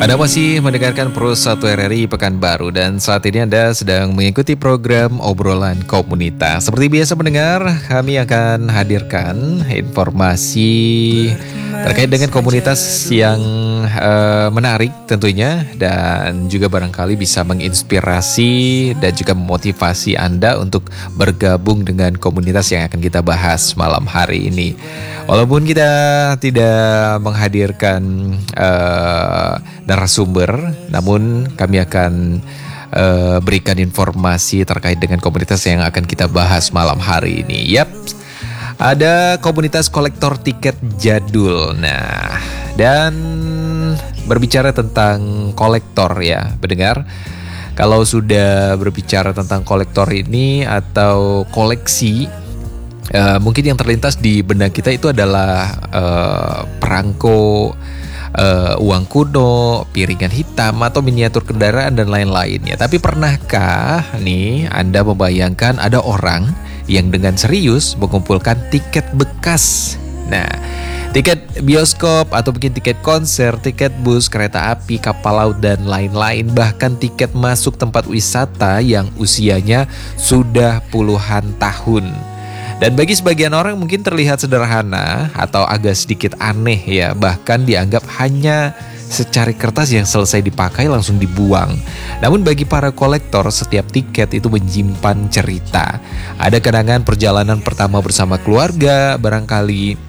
Anda masih mendengarkan Pro 1 RRI Pekanbaru dan saat ini Anda sedang mengikuti program obrolan komunitas. Seperti biasa mendengar, kami akan hadirkan informasi terkait dengan komunitas yang menarik tentunya dan juga barangkali bisa menginspirasi dan juga memotivasi Anda untuk bergabung dengan komunitas yang akan kita bahas malam hari ini. Walaupun kita tidak menghadirkan narasumber, namun kami akan berikan informasi terkait dengan komunitas yang akan kita bahas malam hari ini. Yap, ada komunitas kolektor tiket jadul. Nah, dan berbicara tentang kolektor ya, pendengar. Kalau sudah berbicara tentang kolektor ini atau koleksi, mungkin yang terlintas di benak kita itu adalah perangko, uang kuno, piringan hitam, atau miniatur kendaraan dan lain-lainnya. Tapi pernahkah nih Anda membayangkan ada orang yang dengan serius mengumpulkan tiket bekas? Nah, tiket bioskop atau mungkin tiket konser, tiket bus, kereta api, kapal laut dan lain-lain. Bahkan tiket masuk tempat wisata yang usianya sudah puluhan tahun. Dan bagi sebagian orang mungkin terlihat sederhana atau agak sedikit aneh ya. Bahkan dianggap hanya secari kertas yang selesai dipakai langsung dibuang. Namun bagi para kolektor, setiap tiket itu menyimpan cerita. Ada kenangan perjalanan pertama bersama keluarga, barangkali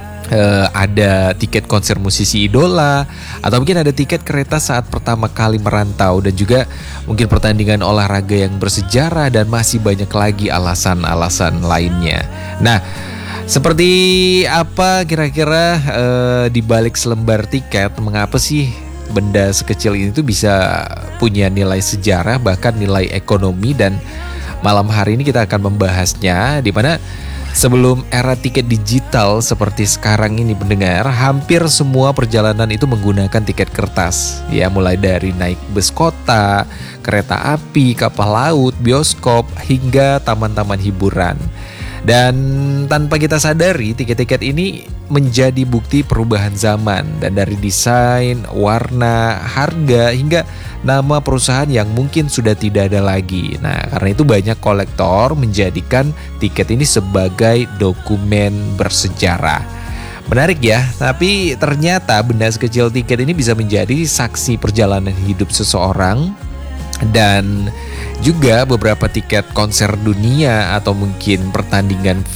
ada tiket konser musisi idola, atau mungkin ada tiket kereta saat pertama kali merantau, dan juga mungkin pertandingan olahraga yang bersejarah, dan masih banyak lagi alasan-alasan lainnya. Nah, seperti apa kira-kira di balik selembar tiket, mengapa sih benda sekecil ini tuh bisa punya nilai sejarah, bahkan nilai ekonomi? Dan malam hari ini kita akan membahasnya, di mana sebelum era tiket digital seperti sekarang ini pendengar, hampir semua perjalanan itu menggunakan tiket kertas. Ya, mulai dari naik bus kota, kereta api, kapal laut, bioskop, hingga taman-taman hiburan. Dan tanpa kita sadari, tiket-tiket ini menjadi bukti perubahan zaman. Dan dari desain, warna, harga, hingga nama perusahaan yang mungkin sudah tidak ada lagi. Nah, karena itu banyak kolektor menjadikan tiket ini sebagai dokumen bersejarah. Menarik ya, tapi ternyata benda sekecil tiket ini bisa menjadi saksi perjalanan hidup seseorang. Dan juga beberapa tiket konser dunia atau mungkin pertandingan